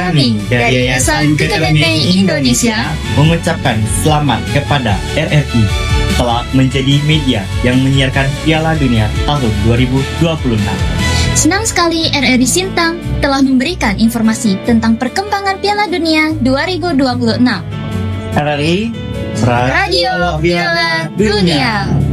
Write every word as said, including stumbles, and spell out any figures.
Kami dari Yayasan Keturunan Indonesia mengucapkan selamat kepada R R I telah menjadi media yang menyiarkan Piala Dunia tahun dua ribu dua puluh enam. Senang sekali R R I Sintang telah memberikan informasi tentang perkembangan Piala Dunia dua ribu dua puluh enam. R R I Radio Piala Dunia.